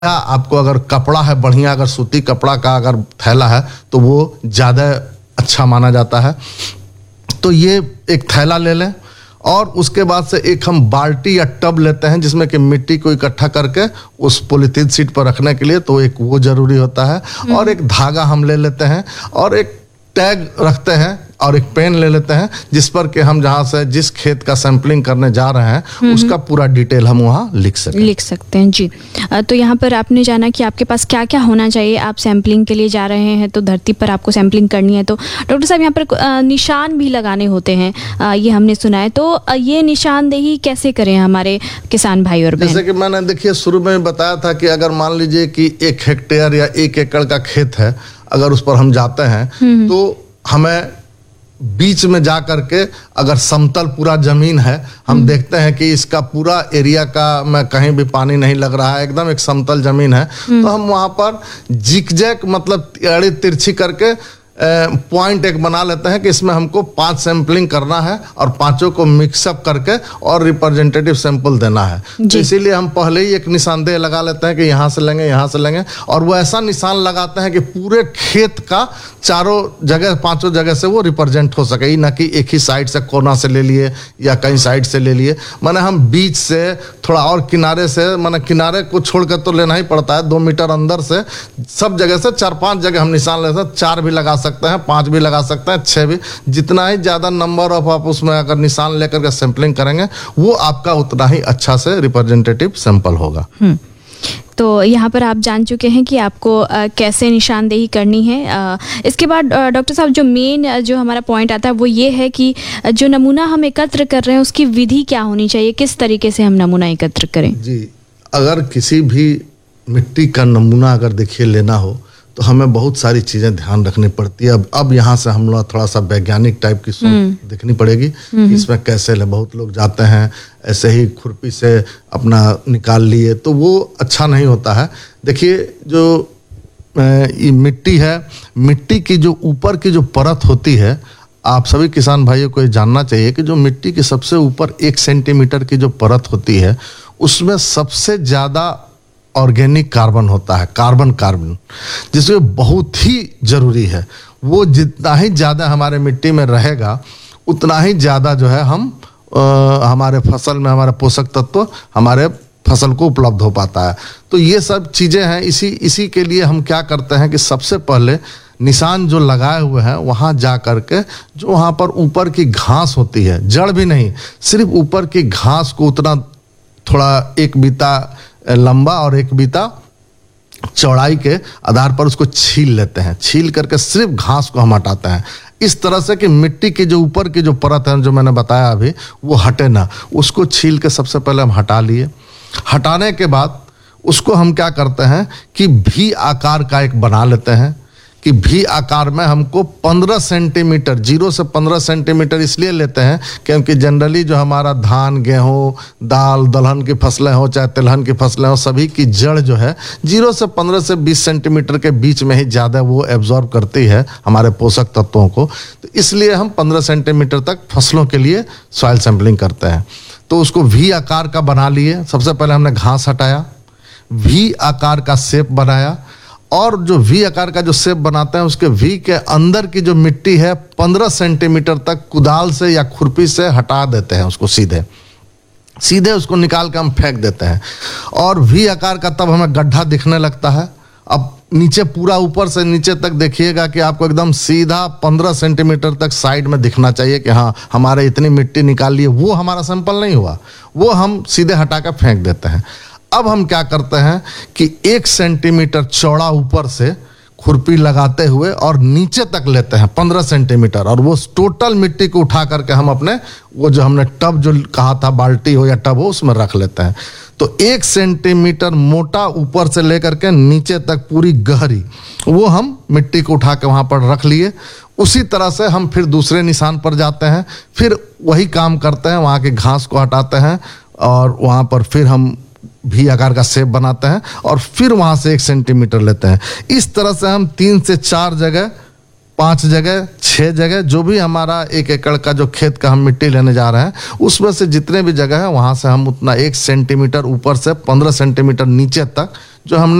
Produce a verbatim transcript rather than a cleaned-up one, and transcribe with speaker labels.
Speaker 1: आपको अगर कपड़ा है बढ़िया, अगर सूती कपड़ा का अगर थैला है तो वो ज़्यादा अच्छा माना जाता है। तो ये एक थैला ले लें और उसके बाद से एक हम बाल्टी या टब लेते हैं जिसमें कि मिट्टी को इकट्ठा करके उस पॉलीथीन शीट पर रखने के लिए, तो एक वो जरूरी होता है। और एक धागा हम ले लेते हैं और एक टैग रखते हैं और एक पेन ले लेते हैं जिस पर कि हम जहाँ से जिस खेत का सैंपलिंग करने जा रहे हैं उसका पूरा डिटेल हम वहाँ लिख सकते हैं
Speaker 2: लिख सकते हैं जी। तो यहाँ पर आपने जाना कि आपके पास क्या क्या होना चाहिए। आप सैंपलिंग के लिए जा रहे हैं तो धरती पर आपको सैंपलिंग करनी है, तो डॉक्टर साहब यहाँ पर निशान भी लगाने होते हैं, ये हमने सुना है। तो ये निशानदेही कैसे करें हमारे किसान भाई और बहन?
Speaker 1: जैसे कि मैंने देखिए शुरू में बताया था कि अगर मान लीजिए कि एक हेक्टेयर या एक एकड़ का खेत है, अगर उस पर हम जाते हैं तो हमें बीच में जा करके अगर समतल पूरा जमीन है, हम देखते हैं कि इसका पूरा एरिया का में कहीं भी पानी नहीं लग रहा है, एकदम एक समतल जमीन है, तो हम वहां पर जिगजैग मतलब टेढ़ी तिरछी करके पॉइंट एक बना लेते हैं कि इसमें हमको पांच सैंपलिंग करना है और पांचों को मिक्सअप करके और रिप्रेजेंटेटिव सैंपल देना है। तो इसीलिए हम पहले ही एक निशानदेह लगा लेते हैं कि यहाँ से लेंगे, यहाँ से लेंगे, और वो ऐसा निशान लगाते हैं कि पूरे खेत का चारों जगह पांचों जगह से वो रिप्रेजेंट हो सके, न कि एक ही साइड से कोना से ले लिए या कई साइड से ले लिए। माने हम बीच से थोड़ा और किनारे से, माने किनारे को छोड़कर तो लेना ही पड़ता है, दो मीटर अंदर से सब जगह से चार पांच जगह हम निशान लेते हैं। चार भी लगा सकते हैं, पांच भी लगा सकते हैं, छह भी, जितना ही ज्यादा नंबर ऑफ आप उसमें अगर निशान लेकर के सैंपलिंग करेंगे वो आपका उतना ही अच्छा से रिप्रेजेंटेटिव सैंपल होगा।
Speaker 2: तो यहाँ पर आप जान चुके हैं कि आपको आ, कैसे निशानदेही करनी है। आ, इसके बाद डॉक्टर साहब जो मेन जो हमारा पॉइंट आता है वो ये है कि जो नमूना हम एकत्र कर रहे हैं उसकी विधि क्या होनी चाहिए, किस तरीके से हम नमूना एकत्र करें? जी,
Speaker 1: अगर किसी भी मिट्टी का नमूना अगर देखिए लेना हो तो हमें बहुत सारी चीजें ध्यान रखनी पड़ती है। अब अब यहाँ से हम लोग थोड़ा सा वैज्ञानिक टाइप की सोच देखनी पड़ेगी कि इसमें कैसे ले। बहुत लोग जाते हैं ऐसे ही खुरपी से अपना निकाल लिए, तो वो अच्छा नहीं होता है। देखिए जो ये मिट्टी है, मिट्टी की जो ऊपर की जो परत होती है, आप सभी किसान भाइयों को ये जानना चाहिए कि जो मिट्टी की सबसे ऊपर एक सेंटीमीटर की जो परत होती है उसमें सबसे ज्यादा ऑर्गेनिक कार्बन होता है, कार्बन कार्बन जिसमें बहुत ही जरूरी है। वो जितना ही ज़्यादा हमारे मिट्टी में रहेगा उतना ही ज़्यादा जो है हम आ, हमारे फसल में हमारे पोषक तत्व हमारे फसल को उपलब्ध हो पाता है। तो ये सब चीज़ें हैं। इसी इसी के लिए हम क्या करते हैं कि सबसे पहले निशान जो लगाए हुए हैं वहाँ जा करके जो वहाँ पर ऊपर की घास होती है, जड़ भी नहीं, सिर्फ ऊपर की घास को उतना थोड़ा एक बीता लंबा और एक बीता चौड़ाई के आधार पर उसको छील लेते हैं। छील करके सिर्फ घास को हम हटाते हैं इस तरह से कि मिट्टी की जो ऊपर की जो परत है जो मैंने बताया अभी वो हटे ना। उसको छील के सबसे पहले हम हटा लिए। हटाने के बाद उसको हम क्या करते हैं कि भी आकार का एक बना लेते हैं कि भी आकार में हमको पंद्रह सेंटीमीटर, जीरो से पंद्रह सेंटीमीटर इसलिए लेते हैं क्योंकि जनरली जो हमारा धान, गेहूं, दाल, दलहन की फसलें हो चाहे तिलहन की फसलें हो, सभी की जड़ जो है जीरो से पंद्रह से बीस सेंटीमीटर के बीच में ही ज़्यादा वो एब्जॉर्ब करती है हमारे पोषक तत्वों को। तो इसलिए हम पंद्रह सेंटीमीटर तक फसलों के लिए सॉइल सैंपलिंग करते हैं। तो उसको वी आकार का बना लिए। सबसे पहले हमने घास हटाया, वी आकार का शेप बनाया, और जो वी आकार का जो शेप बनाते हैं उसके वी के अंदर की जो मिट्टी है पंद्रह सेंटीमीटर तक कुदाल से या खुरपी से हटा देते हैं। उसको सीधे सीधे उसको निकाल के हम फेंक देते हैं। और वी आकार का तब हमें गड्ढा दिखने लगता है। अब नीचे पूरा ऊपर से नीचे तक देखिएगा कि आपको एकदम सीधा पंद्रह सेंटीमीटर तक साइड में दिखना चाहिए कि हाँ हमारे इतनी मिट्टी निकाल लिए। वो हमारा सैंपल नहीं हुआ, वो हम सीधे हटा कर फेंक देते हैं। अब हम क्या करते हैं कि एक सेंटीमीटर चौड़ा ऊपर से खुरपी लगाते हुए और नीचे तक लेते हैं पंद्रह सेंटीमीटर, और वो टोटल मिट्टी को उठा करके हम अपने वो जो हमने टब जो कहा था, बाल्टी हो या टब हो, उसमें रख लेते हैं। तो एक सेंटीमीटर मोटा ऊपर से लेकर के नीचे तक पूरी गहरी वो हम मिट्टी को उठा के वहाँ पर रख लिए। उसी तरह से हम फिर दूसरे निशान पर जाते हैं, फिर वही काम करते हैं, वहाँ की घास को हटाते हैं और वहाँ पर फिर हम भी आकार का शेप बनाते हैं और फिर वहां से एक सेंटीमीटर लेते हैं। इस तरह से हम तीन से चार जगह, पांच जगह, छह जगह, जो भी हमारा एक एकड़ का जो खेत का हम मिट्टी लेने जा रहे हैं उसमें से जितने भी जगह है वहां से हम उतना एक सेंटीमीटर ऊपर से पंद्रह सेंटीमीटर नीचे तक जो हमने